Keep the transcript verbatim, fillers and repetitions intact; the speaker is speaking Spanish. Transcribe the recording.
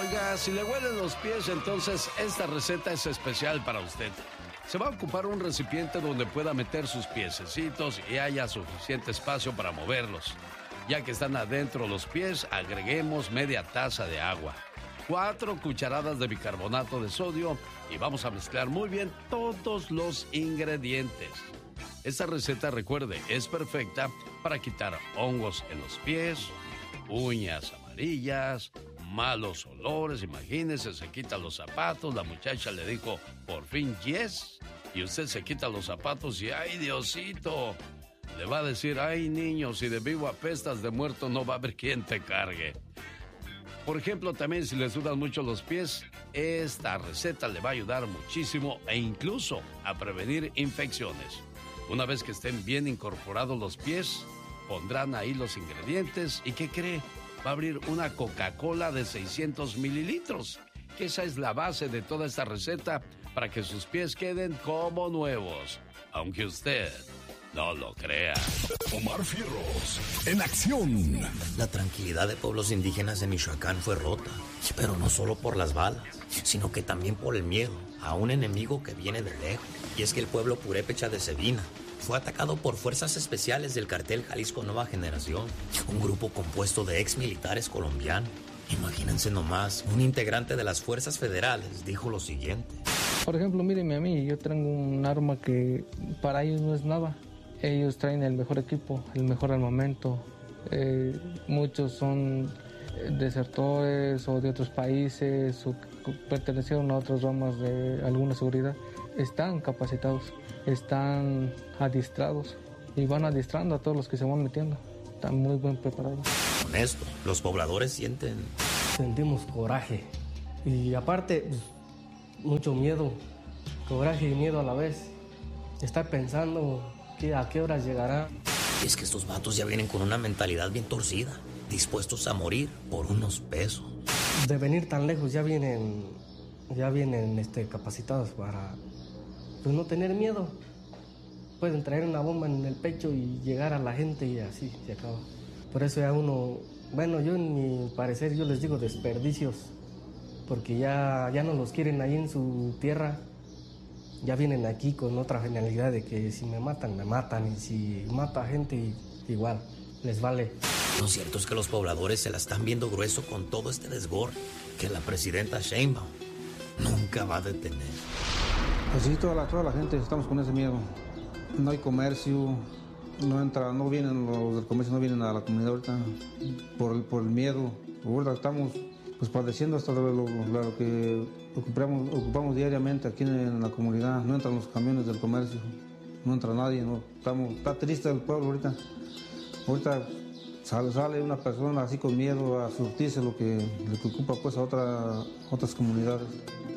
Oiga, si le huelen los pies, entonces esta receta es especial para usted. Se va a ocupar un recipiente donde pueda meter sus piececitos y haya suficiente espacio para moverlos. Ya que están adentro los pies, agreguemos media taza de agua, cuatro cucharadas de bicarbonato de sodio y vamos a mezclar muy bien todos los ingredientes. Esta receta, recuerde, es perfecta para quitar hongos en los pies, uñas amarillas, malos olores. Imagínese, se quita los zapatos, la muchacha le dijo por fin yes, y usted se quita los zapatos y ¡ay, Diosito! Le va a decir, ay, niño, si de vivo apestas, de muerto no va a haber quien te cargue. Por ejemplo, también si le sudan mucho los pies, esta receta le va a ayudar muchísimo e incluso a prevenir infecciones. Una vez que estén bien incorporados los pies, pondrán ahí los ingredientes y ¿qué cree? Va a abrir una Coca-Cola de seiscientos mililitros, que esa es la base de toda esta receta para que sus pies queden como nuevos, aunque usted no lo crea. Omar Fierros, en acción. La tranquilidad de pueblos indígenas de Michoacán fue rota, pero no solo por las balas, sino que también por el miedo a un enemigo que viene de lejos. Y es que el pueblo purépecha de Sebina fue atacado por fuerzas especiales del cartel Jalisco Nueva Generación, un grupo compuesto de ex militares colombianos. Imagínense nomás, un integrante de las fuerzas federales dijo lo siguiente. Por ejemplo, mírenme a mí, yo tengo un arma que para ellos no es nada. Ellos traen el mejor equipo, el mejor armamento. Eh, muchos son desertores o de otros países o pertenecieron a otras ramas de alguna seguridad. Están capacitados, están adiestrados y van adiestrando a todos los que se van metiendo. Están muy bien preparados. Con esto, los pobladores sienten... Sentimos coraje y aparte, pues, mucho miedo, coraje y miedo a la vez. Estar pensando que a qué horas llegará. Y es que estos vatos ya vienen con una mentalidad bien torcida, dispuestos a morir por unos pesos. De venir tan lejos ya vienen, ya vienen este, capacitados para pues, no tener miedo. Pueden traer una bomba en el pecho y llegar a la gente y así se acaba. Por eso ya uno, bueno, yo en mi parecer yo les digo desperdicios, porque ya, ya no los quieren ahí en su tierra. Ya vienen aquí con otra finalidad de que si me matan, me matan, y si mata gente, igual, les vale. Lo cierto es que los pobladores se la están viendo grueso con todo este desgor que la presidenta Sheinbaum nunca va a detener. Pues sí, toda la, toda la gente estamos con ese miedo. No hay comercio, no entra, no vienen los del comercio, no vienen a la comunidad ahorita por, por el miedo. Ahorita estamos pues padeciendo hasta lo, lo, lo que ocupamos, ocupamos diariamente aquí en, en la comunidad. No entran los camiones del comercio, no entra nadie, no. Estamos, está triste el pueblo ahorita. Ahorita sale, sale una persona así con miedo a surtirse lo que, lo que ocupa pues a otra, otras comunidades.